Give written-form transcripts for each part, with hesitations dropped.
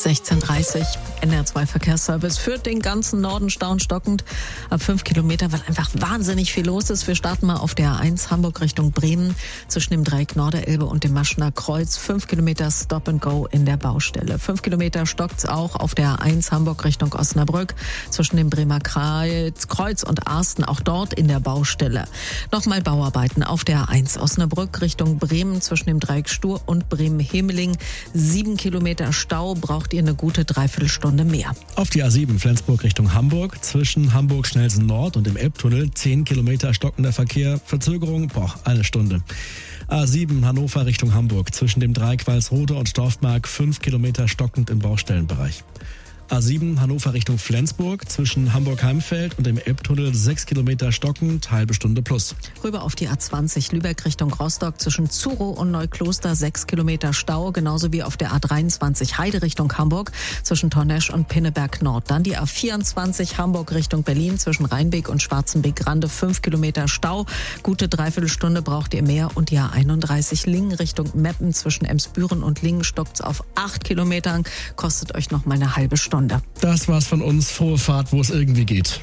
16:30 NR2 Verkehrsservice führt den ganzen Norden staunstockend ab 5 Kilometer, weil einfach wahnsinnig viel los ist. Wir starten mal auf der A1 Hamburg Richtung Bremen zwischen dem Dreieck Norderelbe und dem Maschener Kreuz. 5 Kilometer Stop and Go in der Baustelle. 5 Kilometer stockt's auch auf der A1 Hamburg Richtung Osnabrück zwischen dem Bremer Kreuz und Arsten, auch dort in der Baustelle. Nochmal Bauarbeiten auf der A1 Osnabrück Richtung Bremen zwischen dem Dreieck Stur und Bremen-Hemeling. 7 Kilometer Stau, braucht ihr eine gute Dreiviertelstunde mehr. Auf die A7 Flensburg Richtung Hamburg zwischen Hamburg-Schnellsen Nord und dem Elbtunnel 10 Kilometer stockender Verkehr, Verzögerung, eine Stunde. A7 Hannover Richtung Hamburg zwischen dem Dreieck Walsrode und Dorfmark 5 Kilometer stockend im Baustellenbereich. A7 Hannover Richtung Flensburg zwischen Hamburg-Heimfeld und dem Elbtunnel 6 Kilometer stockend, halbe Stunde plus. Rüber auf die A20 Lübeck Richtung Rostock zwischen Zurow und Neukloster 6 Kilometer Stau, genauso wie auf der A23 Heide Richtung Hamburg zwischen Tornesch und Pinneberg Nord. Dann die A24 Hamburg Richtung Berlin zwischen Rheinbeek und Schwarzenbeek-Grande 5 Kilometer Stau. Gute Dreiviertelstunde braucht ihr mehr. Und die A31 Lingen Richtung Meppen zwischen Emsbüren und Lingen stockt's auf 8 Kilometern, kostet euch noch mal eine halbe Stunde. Das war's von uns. Frohe Fahrt, wo es irgendwie geht.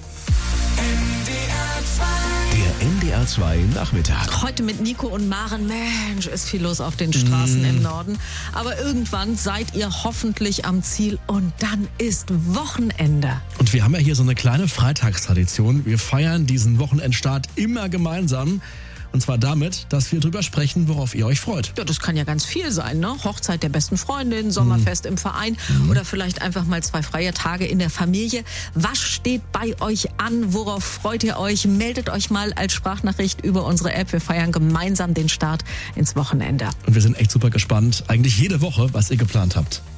Der NDR 2 Nachmittag. Heute mit Nico und Maren. Mensch, ist viel los auf den Straßen im Norden. Aber irgendwann seid ihr hoffentlich am Ziel und dann ist Wochenende. Und wir haben ja hier so eine kleine Freitagstradition. Wir feiern diesen Wochenendstart immer gemeinsam. Und zwar damit, dass wir drüber sprechen, worauf ihr euch freut. Ja, das kann ja ganz viel sein, ne? Hochzeit der besten Freundin, Sommerfest im Verein oder vielleicht einfach mal 2 freie Tage in der Familie. Was steht bei euch an? Worauf freut ihr euch? Meldet euch mal als Sprachnachricht über unsere App. Wir feiern gemeinsam den Start ins Wochenende. Und wir sind echt super gespannt, eigentlich jede Woche, was ihr geplant habt.